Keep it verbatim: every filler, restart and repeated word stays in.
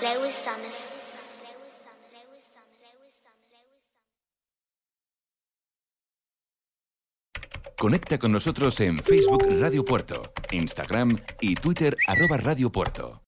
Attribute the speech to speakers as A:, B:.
A: Lewis Summers.
B: Conecta con nosotros en Facebook Radio Puerto, Instagram y Twitter arroba Radio Puerto.